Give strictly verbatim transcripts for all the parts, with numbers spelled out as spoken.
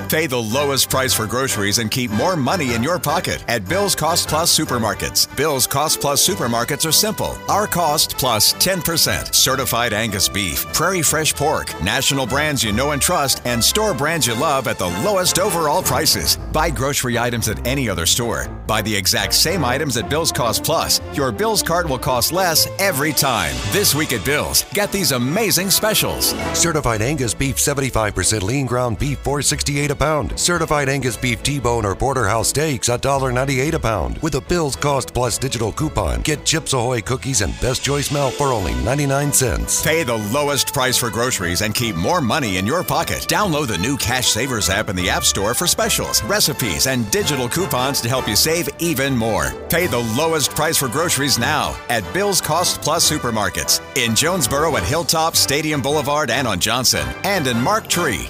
Pay the lowest price for groceries and keep more money in your pocket at Bill's Cost Plus Supermarkets. Bill's Cost Plus Supermarkets are simple. Our cost plus ten percent. Certified Angus beef, Prairie Fresh pork, national brands you know and trust, and store brands you love at the lowest overall prices. Buy grocery items at any other store. Buy the exact same items at Bill's Cost Plus. Your Bill's cart will cost less every time. This week at Bill's, get these amazing specials. Certified Angus beef seventy-five percent lean ground beef four dollars and sixty-eight cents a pound. Certified Angus beef T-bone or porterhouse steaks one dollar and ninety-eight cents a pound. With a Bill's Cost Plus digital coupon, get Chips Ahoy cookies and Best Choice milk for only ninety-nine cents. Pay the lowest price for groceries and keep more money in your pocket. Download the new Cash Savers app in the App Store for specials, recipes, and digital coupons to help you save even more. Pay the lowest price for groceries now at Bill's Cost Plus Supermarkets in Jonesboro at Hilltop, Stadium Boulevard, and on Johnson, and in Mark Tree.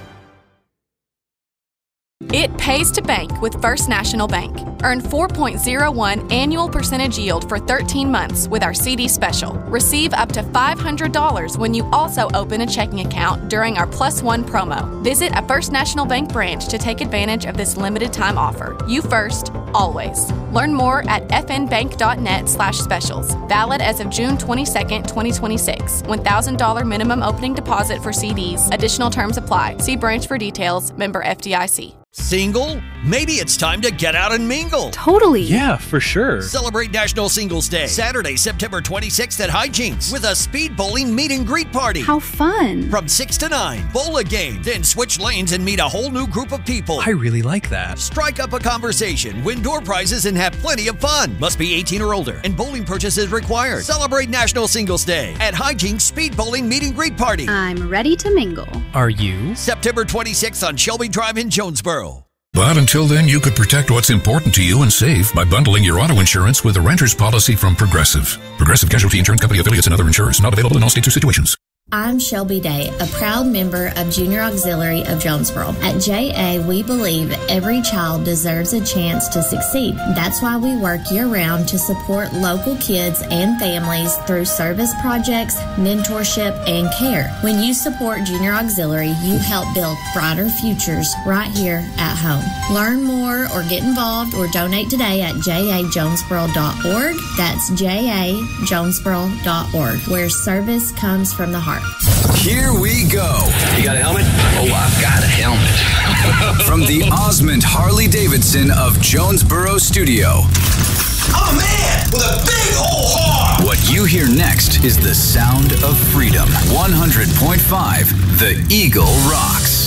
It pays to bank with First National Bank. Earn four point zero one annual percentage yield for thirteen months with our C D special. Receive up to five hundred dollars when you also open a checking account during our Plus One promo. Visit a First National Bank branch to take advantage of this limited time offer. You first, always. Learn more at fnbank.net slash specials. Valid as of June twenty-second, twenty twenty-six. one thousand dollars minimum opening deposit for C Ds. Additional terms apply. See branch for details. Member F D I C. Single? Maybe it's time to get out and mingle. Totally. Yeah, for sure. Celebrate National Singles Day, Saturday, September twenty-sixth at Hijinks with a speed bowling meet and greet party. How fun. From six to nine, bowl a game, then switch lanes and meet a whole new group of people. I really like that. Strike up a conversation, win door prizes, and have plenty of fun. Must be eighteen or older, and bowling purchases required. Celebrate National Singles Day at Hijinks Speed Bowling Meet and Greet Party. I'm ready to mingle. Are you? September twenty-sixth on Shelby Drive in Jonesboro. But until then, you could protect what's important to you and save by bundling your auto insurance with a renter's policy from Progressive. Progressive Casualty Insurance Company affiliates and other insurers. Not available in all states or situations. I'm Shelby Day, a proud member of Junior Auxiliary of Jonesboro. At J A, we believe every child deserves a chance to succeed. That's why we work year-round to support local kids and families through service projects, mentorship, and care. When you support Junior Auxiliary, you help build brighter futures right here at home. Learn more or get involved or donate today at j a jonesboro dot org. That's j a jonesboro dot org, where service comes from the heart. Here we go. You got a helmet? Oh, I've got a helmet. From the Osmond Harley-Davidson of Jonesboro Studio. I'm a man with a big old heart. What you hear next is the sound of freedom. one hundred point five The Eagle rocks.